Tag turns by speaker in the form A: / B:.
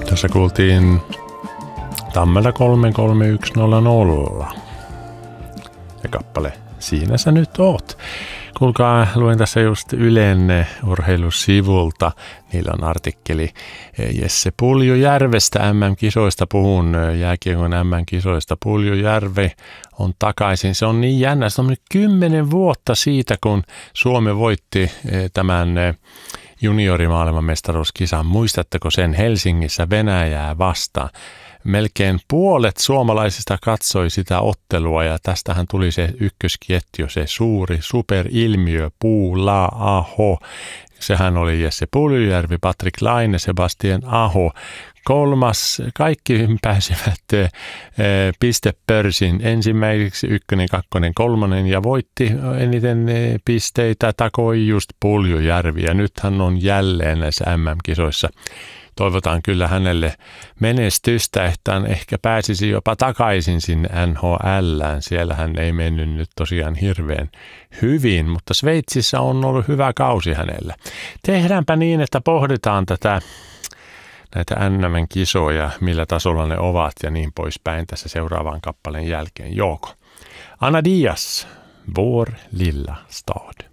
A: Tässä kuultiin Tammelta 33100 ja kappale Siinä sä nyt oot. Kuulkaa, luen tässä just Ylen urheilusivulta. Niillä on artikkeli Jesse Puljujärvestä MM-kisoista. Puhun jääkiekon MM-kisoista. Puljujärvi on takaisin. Se on niin jännä. Se on 10 vuotta siitä, kun Suomi voitti tämän juniorimaailmanmestaruuskisan. Muistatteko sen Helsingissä Venäjää vastaan? Melkein puolet suomalaisista katsoi sitä ottelua ja tästähän tuli se ykkösketju, se suuri superilmiö, Puula Aho. Sehän oli Jesse Puljujärvi, Patrik Laine, Sebastian Aho. Kolmas, kaikki pääsivät pistepörssin ensimmäiseksi, 1., 2., 3. ja voitti eniten pisteitä takoi just Puljujärvi. Ja nyt hän on jälleen näissä MM-kisoissa. Toivotaan kyllä hänelle menestystä, että hän ehkä pääsisi jopa takaisin sinne NHL:ään. Siellä hän ei mennyt nyt tosiaan hirveän hyvin, mutta Sveitsissä on ollut hyvä kausi hänellä. Tehdäänpä niin, että pohditaan näitä NM-kisoja, millä tasolla ne ovat ja niin poispäin tässä seuraavan kappaleen jälkeen. Jouko. Anna Diaz, Vår lilla stad.